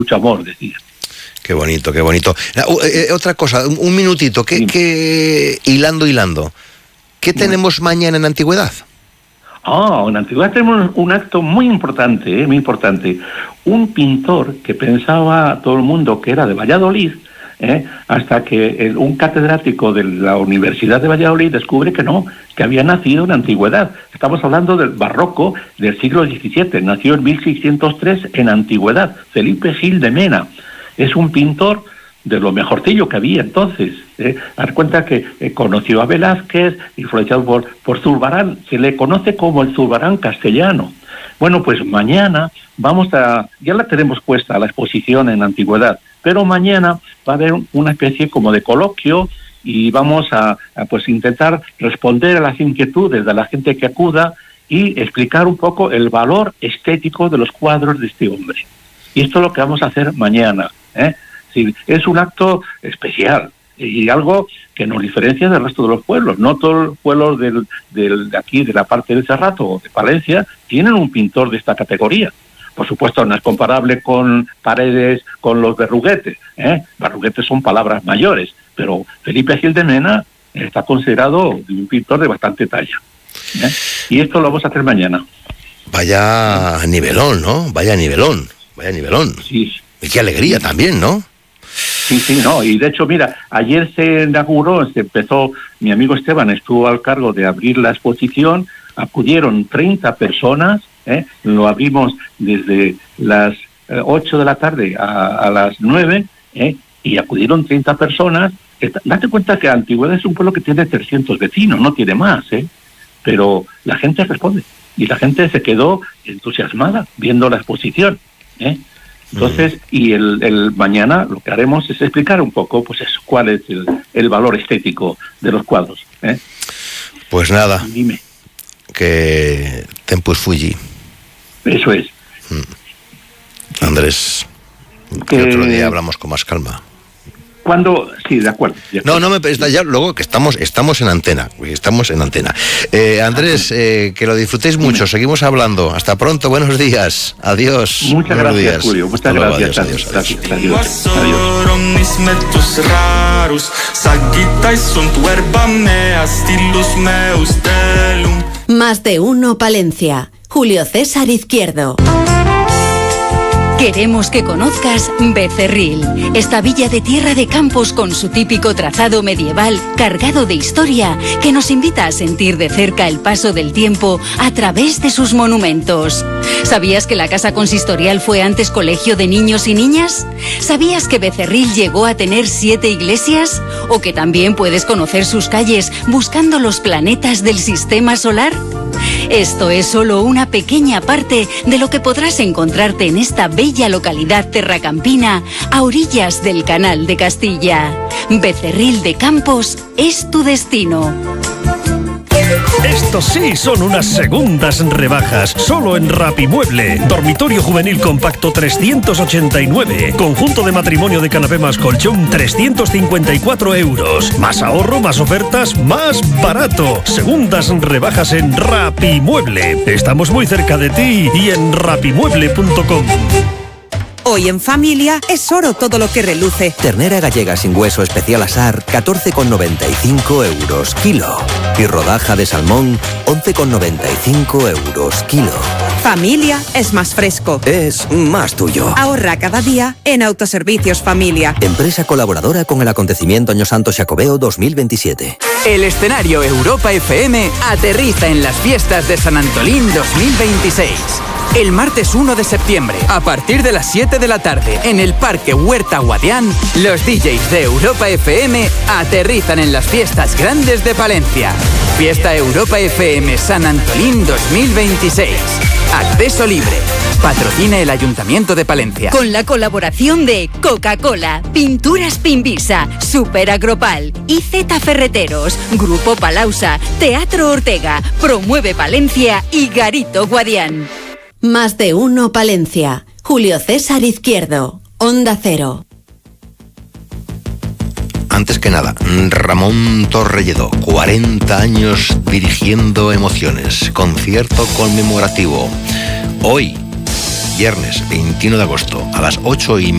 mucho amor, decía. Qué bonito, qué bonito. Otra cosa, un minutito, que hilando, ¿qué tenemos mañana en Antigüedad? En Antigüedad tenemos un acto muy importante, muy importante. Un pintor que pensaba todo el mundo que era de Valladolid, hasta que un catedrático de la Universidad de Valladolid descubre que no, que había nacido en Antigüedad. Estamos hablando del barroco del siglo XVII, nació en 1603 en Antigüedad, Felipe Gil de Mena. Es un pintor de lo mejorcillo que había entonces. Dar cuenta que conoció a Velázquez, influenciado por Zurbarán, se le conoce como el Zurbarán castellano. Bueno, pues mañana ya la tenemos puesta la exposición en Antigüedad, pero mañana va a haber una especie como de coloquio y vamos a pues intentar responder a las inquietudes de la gente que acuda y explicar un poco el valor estético de los cuadros de este hombre. Y esto es lo que vamos a hacer mañana. Sí, es un acto especial y algo que nos diferencia del resto de los pueblos. No todos los pueblos de aquí, de la parte de Cerrato o de Palencia, tienen un pintor de esta categoría. Por supuesto, no es comparable con Paredes, con los Berruguetes. Berruguetes son palabras mayores, pero Felipe Gil de Mena está considerado un pintor de bastante talla. Y esto lo vamos a hacer mañana. Vaya nivelón, ¿no? Vaya nivelón. Sí. Y qué alegría también, ¿no? Sí, no. Y de hecho, mira, ayer se empezó, mi amigo Esteban estuvo al cargo de abrir la exposición, acudieron 30 personas, lo abrimos desde las 8 de la tarde a las 9, y acudieron 30 personas. Date cuenta que Antigüedad es un pueblo que tiene 300 vecinos, no tiene más, pero la gente responde, y la gente se quedó entusiasmada viendo la exposición, Entonces, y el mañana lo que haremos es explicar un poco, pues eso, cuál es el valor estético de los cuadros. Pues nada. Dime. Que tempus fuggi. Eso es. Andrés, que otro día hablamos con más calma. Sí, de acuerdo. Ya luego que estamos en antena. Andrés, que lo disfrutéis mucho. Seguimos hablando. Hasta pronto. Buenos días. Adiós. Muchas gracias, Julio. Muchas gracias. Adiós. Más de uno Palencia. Julio César Izquierdo. Queremos que conozcas Becerril, esta villa de tierra de campos con su típico trazado medieval cargado de historia que nos invita a sentir de cerca el paso del tiempo a través de sus monumentos. ¿Sabías que la casa consistorial fue antes colegio de niños y niñas? ¿Sabías que Becerril llegó a tener 7 iglesias? ¿O que también puedes conocer sus calles buscando los planetas del sistema solar? Esto es solo una pequeña parte de lo que podrás encontrarte en esta bella localidad terracampina a orillas del Canal de Castilla. Becerril de Campos es tu destino. Estos sí son unas segundas rebajas, solo en Rapimueble. Dormitorio juvenil compacto 389. Conjunto de matrimonio de canapé más colchón 354 euros. Más ahorro, más ofertas, más barato. Segundas rebajas en Rapimueble. Estamos muy cerca de ti y en rapimueble.com. Hoy en familia es oro todo lo que reluce. Ternera gallega sin hueso especial asar, 14,95 euros kilo. Y rodaja de salmón, 11,95 euros kilo. Familia es más fresco. Es más tuyo. Ahorra cada día en Autoservicios Familia. Empresa colaboradora con el acontecimiento Año Santo Xacobeo 2027. El escenario Europa FM aterriza en las fiestas de San Antolín 2026. El martes 1 de septiembre, a partir de las 7 de la tarde, en el Parque Huerta Guadián, los DJs de Europa FM aterrizan en las fiestas grandes de Palencia. Fiesta Europa FM San Antolín 2026. Acceso libre. Patrocina el Ayuntamiento de Palencia. Con la colaboración de Coca-Cola, Pinturas Pimbisa, Super Agropal, IZ Ferreteros, Grupo Palausa, Teatro Ortega, Promueve Palencia y Garito Guadián. Más de uno Palencia. Julio César Izquierdo. Onda Cero. Antes que nada, Ramón Torrelledo, 40 años dirigiendo emociones. Concierto conmemorativo. Hoy, viernes 21 de agosto, a las 8:30.